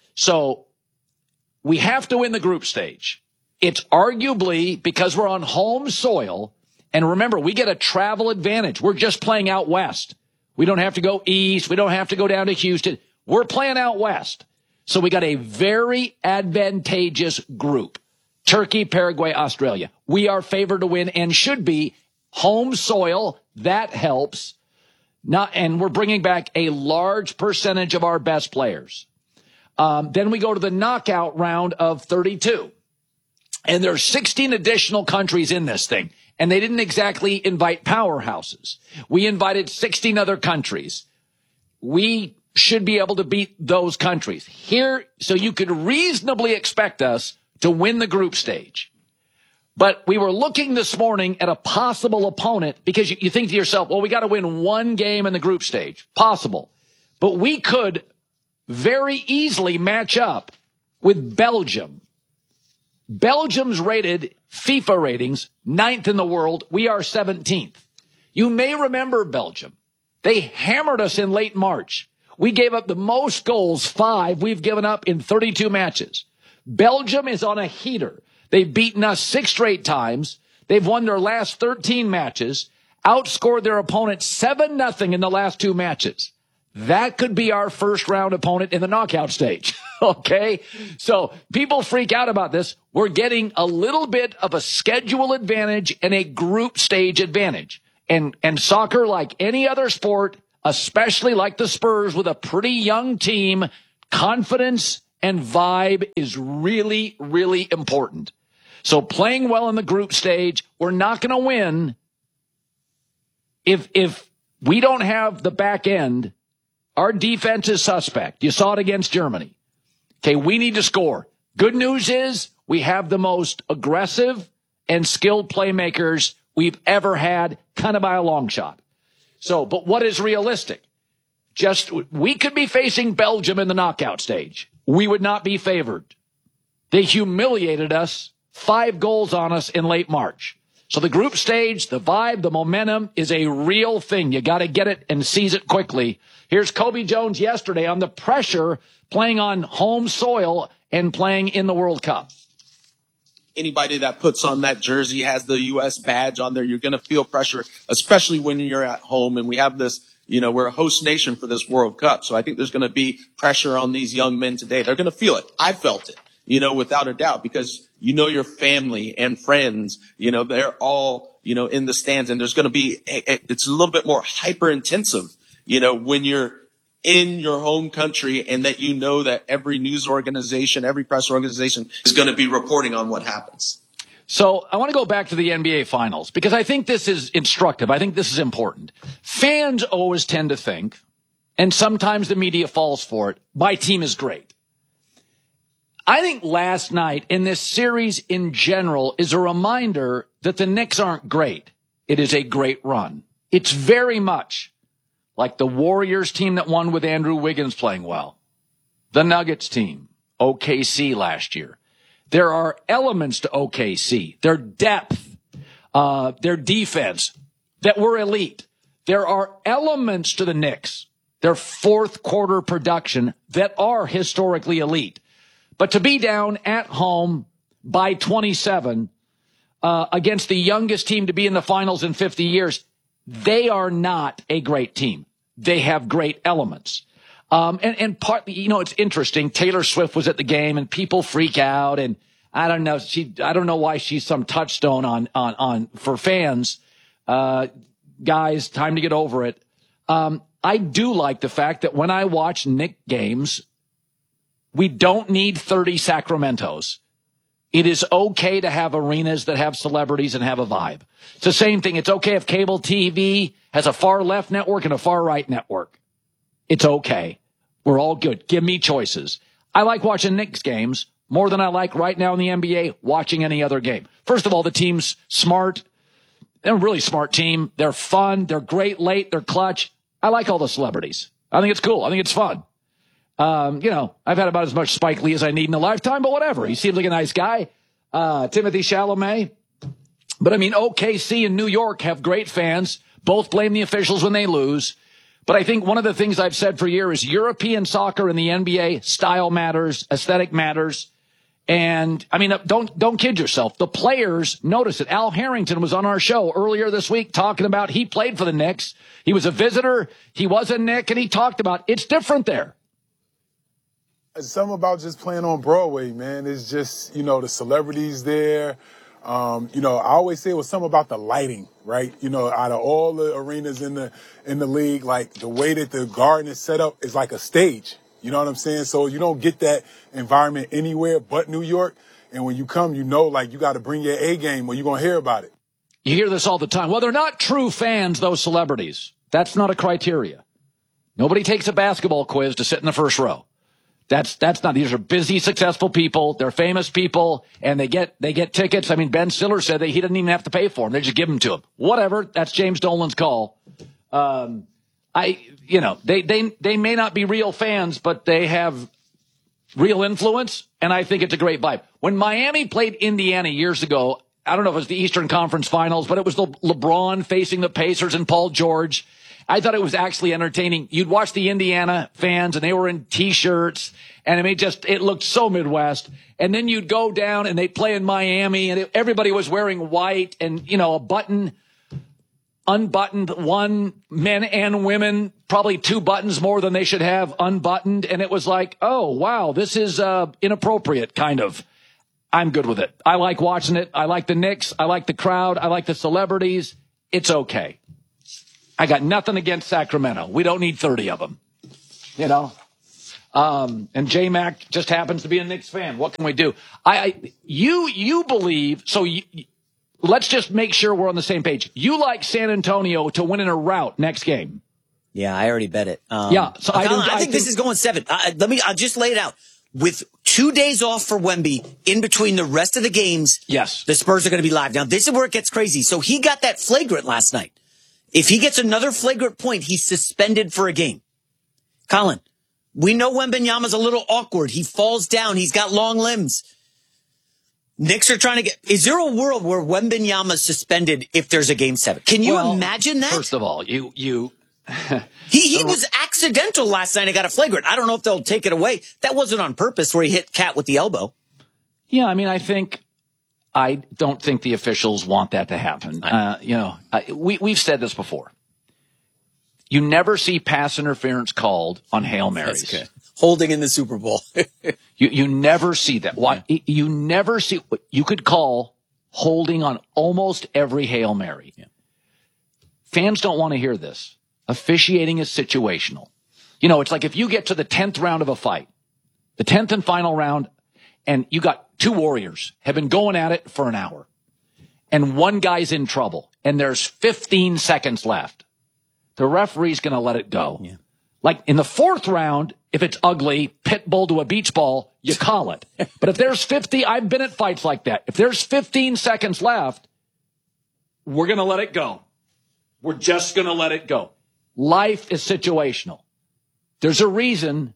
So we have to win the group stage. It's arguably because we're on home soil. And remember, we get a travel advantage. We're just playing out west. We don't have to go east. We don't have to go down to Houston. We're playing out west. So we got a very advantageous group. Turkey, Paraguay, Australia. We are favored to win and should be. Home soil, that helps. Not, and we're bringing back a large percentage of our best players. Um, then we go to the knockout round of thirty-two. And there's sixteen additional countries in this thing. And they didn't exactly invite powerhouses. We invited sixteen other countries. We should be able to beat those countries here. So you could reasonably expect us to win the group stage. But we were looking this morning at a possible opponent because you, you think to yourself, well, we got to win one game in the group stage. Possible. But we could very easily match up with Belgium. Belgium's rated FIFA ratings, ninth in the world. We are seventeenth. You may remember Belgium. They hammered us in late March. We gave up the most goals, five, we've given up in thirty-two matches. Belgium is on a heater. They've beaten us six straight times. They've won their last thirteen matches, outscored their opponent seven nothing in the last two matches. That could be our first round opponent in the knockout stage. Okay. So people freak out about this. We're getting a little bit of a schedule advantage and a group stage advantage. And, and soccer, like any other sport, especially like the Spurs with a pretty young team, confidence and vibe is really, really important. So playing well in the group stage, we're not going to win if, if we don't have the back end. Our defense is suspect. You saw it against Germany. Okay, we need to score. Good news is we have the most aggressive and skilled playmakers we've ever had, kind of by a long shot. So, but what is realistic? Just, we could be facing Belgium in the knockout stage. We would not be favored. They humiliated us, five goals on us in late March. So the group stage, the vibe, the momentum is a real thing. You got to get it and seize it quickly. Here's Kobe Jones yesterday on the pressure playing on home soil and playing in the World Cup. Anybody that puts on that jersey has the U S badge on there. You're going to feel pressure, especially when you're at home. And we have this, you know, we're a host nation for this World Cup. So I think there's going to be pressure on these young men today. They're going to feel it. I felt it, you know, without a doubt, because you know your family and friends, you know, they're all, you know, in the stands, and there's going to be, it's a little bit more hyper intensive, you know, when you're in your home country and that you know that every news organization, every press organization is going to be reporting on what happens. So I want to go back to the N B A Finals because I think this is instructive. I think this is important. Fans always tend to think, and sometimes the media falls for it, my team is great. I think last night in this series in general is a reminder that the Knicks aren't great. It is a great run. It's very much like the Warriors team that won with Andrew Wiggins playing well. The Nuggets team, O K C last year. There are elements to O K C, their depth, uh, their defense that were elite. There are elements to the Knicks, their fourth quarter production that are historically elite. But to be down at home by twenty-seven uh, against the youngest team to be in the finals in fifty years, they are not a great team. They have great elements. Um, and, and part, you know, it's interesting. Taylor Swift was at the game and people freak out. And I don't know, she, I don't know why she's some touchstone on, on, on, for fans. Uh, guys, time to get over it. Um, I do like the fact that when I watch Knick games, we don't need thirty Sacramentos. It is okay to have arenas that have celebrities and have a vibe. It's the same thing. It's okay if cable T V has a far left network and a far right network. It's okay. We're all good. Give me choices. I like watching Knicks games more than I like right now in the N B A watching any other game. First of all, the team's smart. They're a really smart team. They're fun. They're great late. They're clutch. I like all the celebrities. I think it's cool. I think it's fun. Um, you know, I've had about as much Spike Lee as I need in a lifetime, but whatever. He seems like a nice guy. Uh, Timothy Chalamet. But I mean, O K C and New York have great fans. Both blame the officials when they lose. But I think one of the things I've said for years is European soccer and the N B A, style matters, aesthetic matters. And I mean, don't, don't kid yourself. The players notice it. Al Harrington was on our show earlier this week talking about he played for the Knicks. He was a visitor. He was a Knick, and he talked about it's different there. It's something about just playing on Broadway, man. It's just, you know, the celebrities there. Um, you know, I always say it was something about the lighting, right? You know, out of all the arenas in the in the league, like the way that the Garden is set up is like a stage. You know what I'm saying? So you don't get that environment anywhere but New York. And when you come, you know, like you got to bring your A game or you're going to hear about it. You hear this all the time. Well, they're not true fans, those celebrities. That's not a criteria. Nobody takes a basketball quiz to sit in the first row. That's, that's not, these are busy, successful people. They're famous people and they get, they get tickets. I mean, Ben Stiller said that he didn't even have to pay for them. They just give them to him. Whatever. That's James Dolan's call. Um, I, you know, they, they, they may not be real fans, but they have real influence. And I think it's a great vibe. When Miami played Indiana years ago, I don't know if it was the Eastern Conference Finals, but it was the LeBron facing the Pacers and Paul George. I thought it was actually entertaining. You'd watch the Indiana fans and they were in t-shirts and I mean, just, it looked so Midwest. And then you'd go down and they'd play in Miami and it, everybody was wearing white and, you know, a button, unbuttoned, one, men and women, probably two buttons more than they should have unbuttoned. And it was like, oh, wow, this is uh, inappropriate, kind of. I'm good with it. I like watching it. I like the Knicks. I like the crowd. I like the celebrities. It's okay. I got nothing against Sacramento. We don't need thirty of them, you know. Um, and J-Mac just happens to be a Knicks fan. What can we do? I, I you you believe so. You, let's just make sure we're on the same page. You like San Antonio to win in a rout next game. Yeah, I already bet it. Um, yeah, so I, I, don't, I, think I think this is going seven. Uh, let me. I'll just lay it out. With two days off for Wemby in between the rest of the games, yes, the Spurs are going to be live. Now, this is where it gets crazy. So he got that flagrant last night. If he gets another flagrant point, he's suspended for a game. Colin, we know Wembanyama's a little awkward. He falls down. He's got long limbs. Knicks are trying to get... Is there a world where Wembanyama's suspended if there's a game seven? Can you well, imagine that? First of all, you... you he he was accidental last night and got a flagrant. I don't know if they'll take it away. That wasn't on purpose where he hit Cat with the elbow. Yeah, I mean, I think... I don't think the officials want that to happen. Uh, you know, uh, we, we've said this before. You never see pass interference called on Hail Marys. That's good. Holding in the Super Bowl. you you never see that. Why? Yeah. You never see. You could call holding on almost every Hail Mary. Yeah. Fans don't want to hear this. Officiating is situational. You know, it's like if you get to the tenth round of a fight, the tenth and final round, and you got two warriors have been going at it for an hour, and one guy's in trouble, and there's fifteen seconds left. The referee's going to let it go. Yeah. Like in the fourth round, if it's ugly, pit bull to a beach ball, you call it. But if there's fifty, I've been at fights like that. If there's fifteen seconds left, we're going to let it go. We're just going to let it go. Life is situational. There's a reason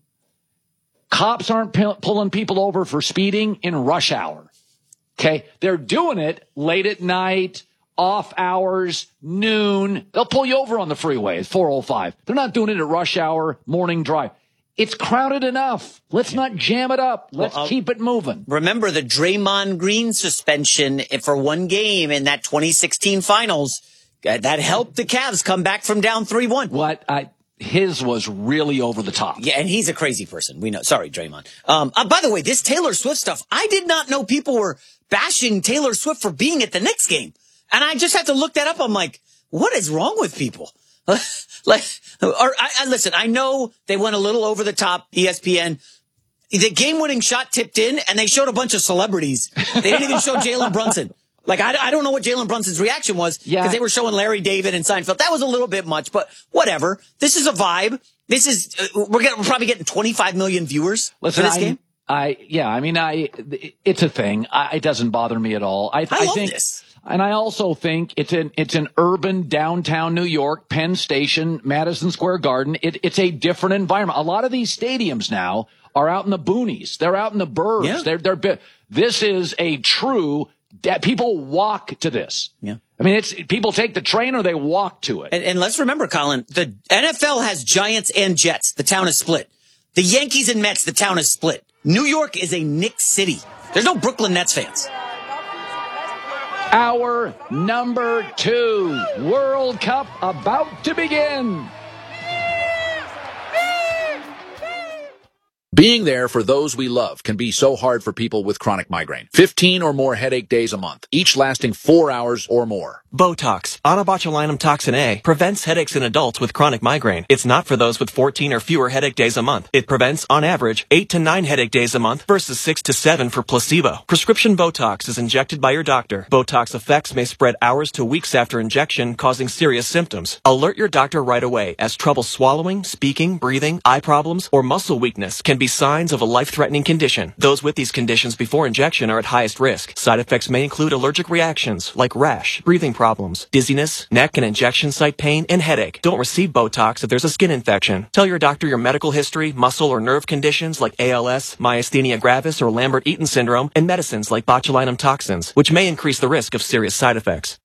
cops aren't p- pulling people over for speeding in rush hour. Okay. They're doing it late at night, off hours, noon. They'll pull you over on the freeway at four oh five. They're not doing it at rush hour, morning drive. It's crowded enough. Let's not jam it up. Let's well, keep it moving. Remember the Draymond Green suspension for one game in that twenty sixteen finals. That helped the Cavs come back from down three one. What? I, his was really over the top. Yeah, and he's a crazy person. We know. Sorry, Draymond. Um, uh, by the way, this Taylor Swift stuff, I did not know people were bashing Taylor Swift for being at the Knicks game. And I just had to look that up. I'm like, what is wrong with people? like, or I, I listen, I know they went a little over the top, E S P N. The game-winning shot tipped in, and they showed a bunch of celebrities. They didn't even show Jalen Brunson. Like, I, I don't know what Jalen Brunson's reaction was, because yeah. they were showing Larry David and Seinfeld. That was a little bit much, but whatever. This is a vibe. This is, uh, we're, getting, we're probably getting twenty-five million viewers Listen, for this I, game. I, yeah, I mean, I, it's a thing. I, it doesn't bother me at all. I, I, I love think, this. And I also think it's an, it's an urban downtown New York, Penn Station, Madison Square Garden. It, it's a different environment. A lot of these stadiums now are out in the boonies. They're out in the burbs. Yeah. They're, they're, this is a true, that people walk to this. Yeah. I mean, it's people take the train or they walk to it. And, and let's remember, Colin, the N F L has Giants and Jets. The town is split. The Yankees and Mets, the town is split. New York is a Knicks city. There's no Brooklyn Nets fans. Hour number two, World Cup about to begin. Being there for those we love can be so hard for people with chronic migraine. fifteen or more headache days a month, each lasting four hours or more. Botox, onabotulinum toxin A, prevents headaches in adults with chronic migraine. It's not for those with fourteen or fewer headache days a month. It prevents, on average, eight to nine headache days a month versus six to seven for placebo. Prescription Botox is injected by your doctor. Botox effects may spread hours to weeks after injection, causing serious symptoms. Alert your doctor right away, as trouble swallowing, speaking, breathing, eye problems, or muscle weakness can be signs of a life-threatening condition. Those with these conditions before injection are at highest risk. Side effects may include allergic reactions like rash, breathing problems, dizziness, neck and injection site pain, and headache. Don't receive Botox if there's a skin infection. Tell your doctor your medical history, muscle or nerve conditions like A L S, myasthenia gravis, or Lambert-Eaton syndrome, and medicines like botulinum toxins, which may increase the risk of serious side effects.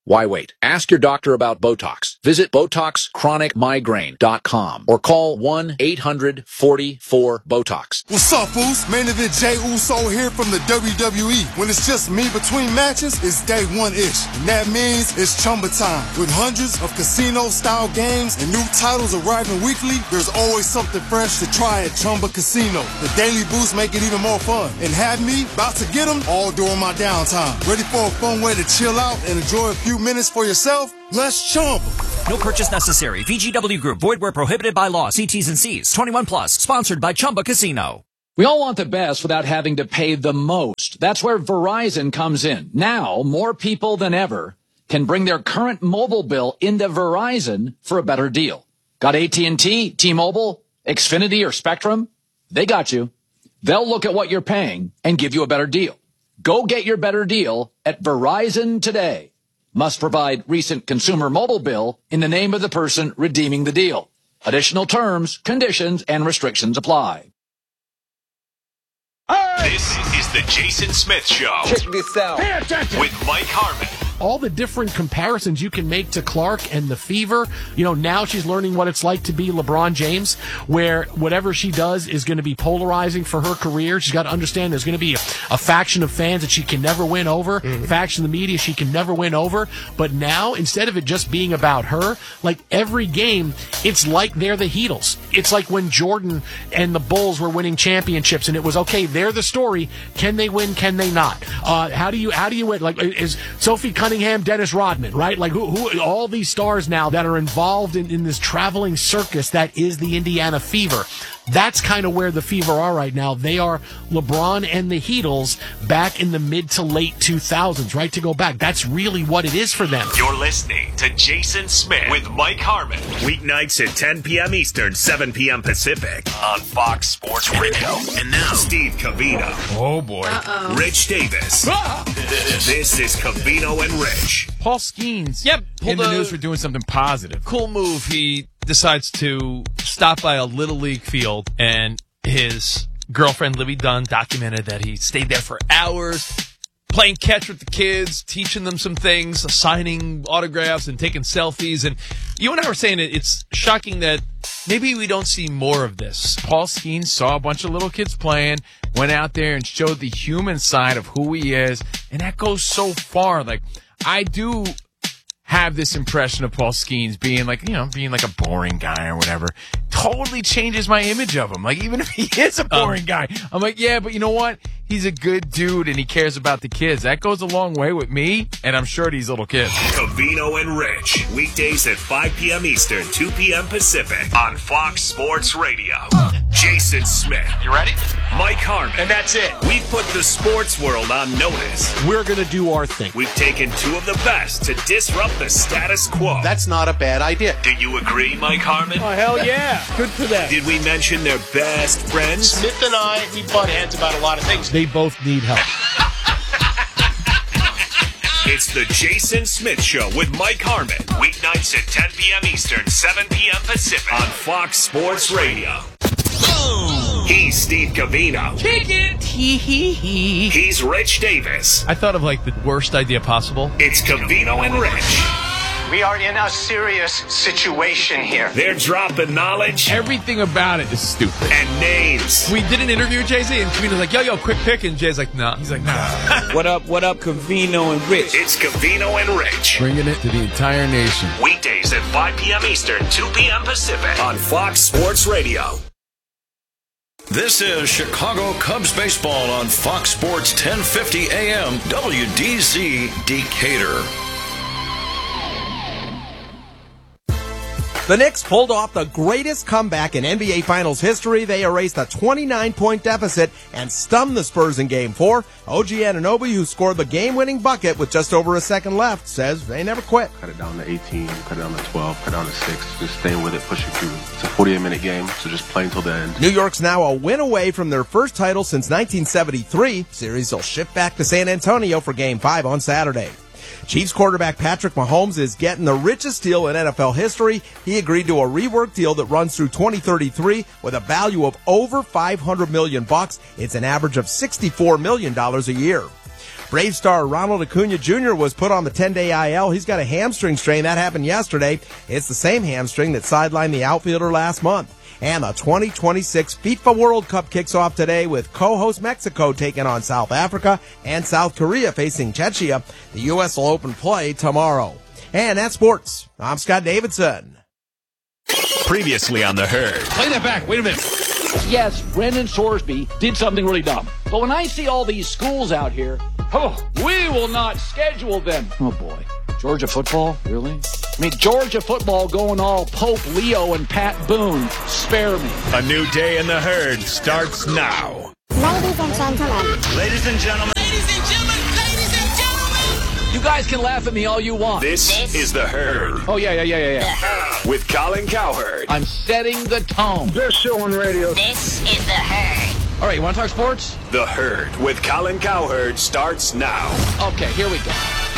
Why wait? Ask your doctor about Botox. Visit Botox Chronic Migraine dot com or call one eight hundred forty-four BOTOX. What's up, fools? Main event Jey Uso here from the W W E. When it's just me between matches, it's day one-ish. And that means it's Chumba time. With hundreds of casino-style games and new titles arriving weekly, there's always something fresh to try at Chumba Casino. The daily boosts make it even more fun. And have me about to get them all during my downtime. Ready for a fun way to chill out and enjoy a few minutes for yourself? Let's Chumba. No purchase necessary. V G W Group. Void where prohibited by law. See T's and C's. twenty-one plus. Sponsored by Chumba Casino. We all want the best without having to pay the most. That's where Verizon comes in. Now, more people than ever can bring their current mobile bill into Verizon for a better deal. Got A T and T, T-Mobile, Xfinity, or Spectrum? They got you. They'll look at what you're paying and give you a better deal. Go get your better deal at Verizon today. Must provide recent consumer mobile bill in the name of the person redeeming the deal. Additional terms, conditions, and restrictions apply. This is the Jason Smith Show. Check this out. Pay attention. With Mike Harmon. All the different comparisons you can make to Clark and the Fever. You know, now she's learning what it's like to be LeBron James, where whatever she does is going to be polarizing for her career. She's got to understand there's going to be a, a faction of fans that she can never win over, mm-hmm. faction of the media she can never win over. But now, instead of it just being about her, like every game, it's like they're the Heatles. It's like when Jordan and the Bulls were winning championships, and it was, okay, they're the story. Can they win? Can they not? Uh, how do you, how do you win? Like, is Sophie Cunningham, Dennis Rodman, right? Like who, who, all these stars now that are involved in, in this traveling circus that is the Indiana Fever. That's kind of where the Fever are right now. They are LeBron and the Heatles back in the mid to late two thousands, right? To go back. That's really what it is for them. You're listening to Jason Smith with Mike Harmon. Weeknights at ten p.m. Eastern, seven p.m. Pacific on Fox Sports Radio. And now, Steve Covino. Oh, boy. Uh-oh. Rich Davis. Ah! This is Covino and Rich. Paul Skeens yep, in the a news for doing something positive. Cool move. He decides to stop by a Little League field, and his girlfriend, Libby Dunn, documented that he stayed there for hours, playing catch with the kids, teaching them some things, signing autographs and taking selfies. And you and I were saying it, it's shocking that maybe we don't see more of this. Paul Skeens saw a bunch of little kids playing, went out there and showed the human side of who he is, and that goes so far. Like, I do have this impression of Paul Skeens being like, you know, being like a boring guy or whatever. Totally changes my image of him. Like, even if he is a boring um, guy, I'm like, yeah, but you know what? He's a good dude and he cares about the kids. That goes a long way with me, and I'm sure these little kids. Covino and Rich, weekdays at five p.m. Eastern, two p.m. Pacific on Fox Sports Radio. Jason Smith. You ready? Mike Harmon. And that's it. We put the sports world on notice. We're going to do our thing. We've taken two of the best to disrupt the status quo. That's not a bad idea. Do you agree, Mike Harmon? Oh, hell yeah. Good for them. Did we mention their best friends? Smith and I, we butt heads about a lot of things. They both need help. It's the Jason Smith Show with Mike Harmon. Weeknights at ten p.m. Eastern, seven p.m. Pacific on Fox Sports Radio. He's Steve Covino. Kick it. Hee hee hee. He's Rich Davis. I thought of like the worst idea possible. It's Covino and Rich. We are in a serious situation here. They're dropping knowledge. Everything about it is stupid. And names. We did an interview with Jay-Z, and Covino's like, yo, yo, quick pick. And Jay's like, nah. He's like, nah. What up, what up, Covino and Rich? It's Covino and Rich. Bringing it to the entire nation. Weekdays at five p.m. Eastern, two p.m. Pacific on Fox Sports Radio. This is Chicago Cubs baseball on Fox Sports ten fifty A M W D Z Decatur. The Knicks pulled off the greatest comeback in N B A Finals history. They erased a twenty-nine point deficit and stunned the Spurs in Game four. O G Anunoby, who scored the game-winning bucket with just over a second left, says they never quit. Cut it down to eighteen, cut it down to twelve, cut it down to six. Just staying with it, pushing through. It's a forty-eight minute game, so just play until the end. New York's now a win away from their first title since nineteen seventy-three. Series will shift back to San Antonio for Game five on Saturday. Chiefs quarterback Patrick Mahomes is getting the richest deal in N F L history. He agreed to a rework deal that runs through twenty thirty-three with a value of over five hundred million bucks. It's an average of sixty-four million dollars a year. Brave star Ronald Acuna Junior was put on the ten-day I L. He's got a hamstring strain. That happened yesterday. It's the same hamstring that sidelined the outfielder last month. And the twenty twenty-six FIFA World Cup kicks off today with co-host Mexico taking on South Africa and South Korea facing Czechia. The U S will open play tomorrow. And that's sports. I'm Scott Davidson. Previously on The Herd. Play that back. Wait a minute. Yes, Brendan Sorsby did something really dumb. But when I see all these schools out here, oh, we will not schedule them. Oh, boy. Georgia football? Really? I mean, Georgia football going all Pope Leo and Pat Boone. Spare me. A new day in The Herd starts now. Ladies and gentlemen. Ladies and gentlemen. Ladies and gentlemen. Ladies and gentlemen. You guys can laugh at me all you want. This, this is The Herd. Oh, yeah, yeah, yeah, yeah, yeah. With Colin Cowherd. I'm setting the tone. Best show on radio. This is The Herd. All right, you want to talk sports? The Herd with Colin Cowherd starts now. Okay, here we go.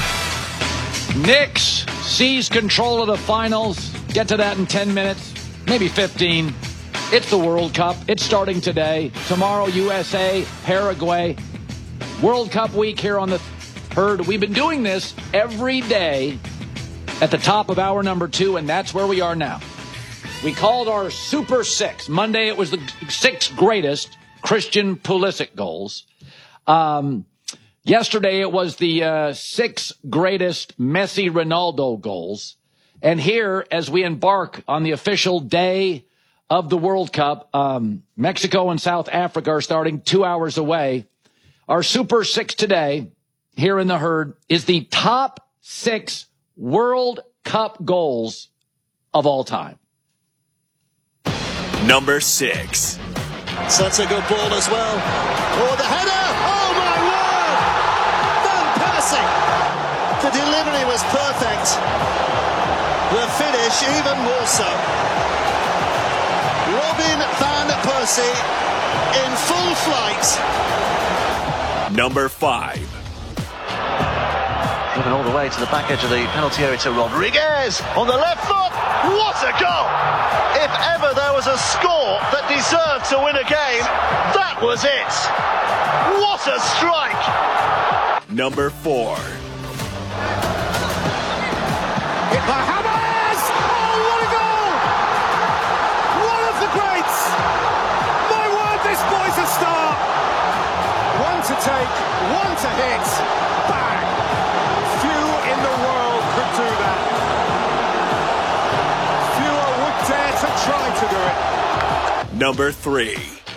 Knicks seize control of the finals. Get to that in ten minutes, maybe fifteen. It's the World Cup. It's starting today. Tomorrow, U S A, Paraguay. World Cup week here on the Herd. We've been doing this every day at the top of hour number two, and that's where we are now. We called our Super Six. Monday, it was the six greatest Christian Pulisic goals. Um... Yesterday, it was the uh, six greatest Messi Ronaldo goals. And here, as we embark on the official day of the World Cup, um, Mexico and South Africa are starting two hours away. Our Super Six today, here in the Herd, is the top six World Cup goals of all time. Number six. So that's a good ball as well. Oh, the header! Oh, my word! The delivery was perfect. The finish even more so. Robin van Persie in full flight. Number five. Moving all the way to the back edge of the penalty area to Rodriguez on the left foot. What a goal! If ever there was a score that deserved to win a game, that was it. What a strike! Number four. Hit by Hammers! Oh, what a goal! One of the greats! My word, this boy's a star! One to take, one to hit. Bang! Few in the world could do that. Fewer would dare to try to do it. Number three.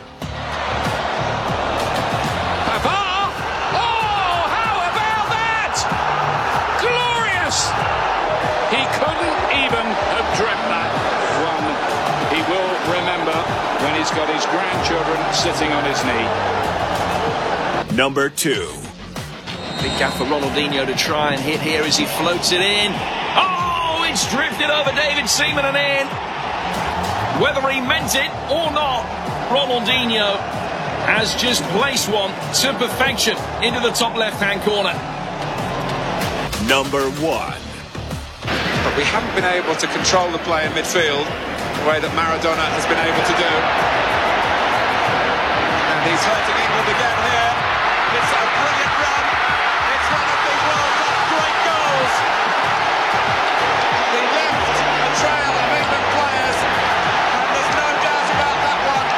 He's got his grandchildren sitting on his knee. Number two. Big gap for Ronaldinho to try and hit here as he floats it in. Oh, it's drifted over David Seaman and in. Whether he meant it or not, Ronaldinho has just placed one to perfection into the top left-hand corner. Number one. But we haven't been able to control the play in midfield the way that Maradona has been able to do. And he's hurting England again here. It's a brilliant run. It's one of the World Cup great goals. He left a trail of England players, and there's no doubt about that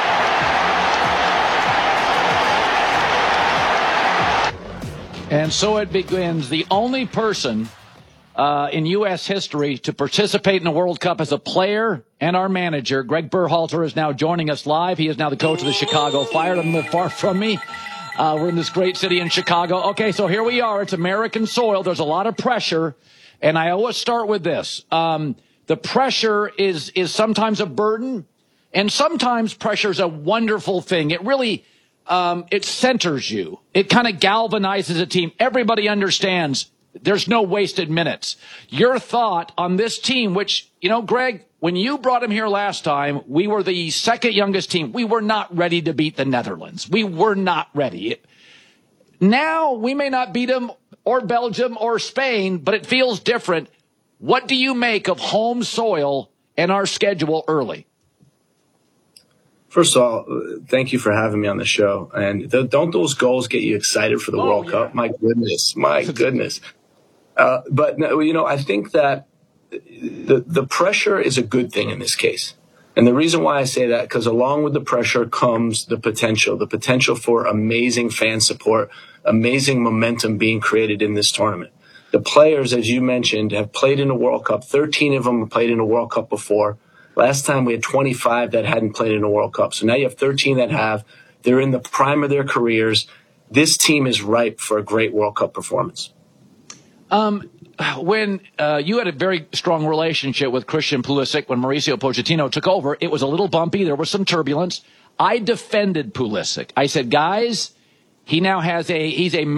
one. And so it begins. The only person Uh, in U S history to participate in the World Cup as a player and our manager. Greg Berhalter is now joining us live. He is now the coach of the Chicago Fire. Doesn't live far from me. Uh, we're in this great city in Chicago. Okay, so here we are. It's American soil. There's a lot of pressure, and I always start with this. Um, the pressure is is sometimes a burden, and sometimes pressure is a wonderful thing. It really um, it centers you. It kind of galvanizes a team. Everybody understands there's no wasted minutes. Your thought on this team, which, you know, Greg, when you brought him here last time, we were the second youngest team. We were not ready to beat the Netherlands. We were not ready. Now we may not beat them or Belgium or Spain, but it feels different. What do you make of home soil and our schedule early? First of all, thank you for having me on the show. And the, don't those goals get you excited for the oh, World yeah. Cup? My goodness, my goodness. Uh, but, you know, I think that the the pressure is a good thing in this case. And the reason why I say that, because along with the pressure comes the potential, the potential for amazing fan support, amazing momentum being created in this tournament. The players, as you mentioned, have played in a World Cup. thirteen of them have played in a World Cup before. Last time we had twenty-five that hadn't played in a World Cup. So now you have thirteen that have. They're in the prime of their careers. This team is ripe for a great World Cup performance. Um, when uh, you had a very strong relationship with Christian Pulisic when Mauricio Pochettino took over, it was a little bumpy. There was some turbulence. I defended Pulisic. I said, guys, he now has a, he's a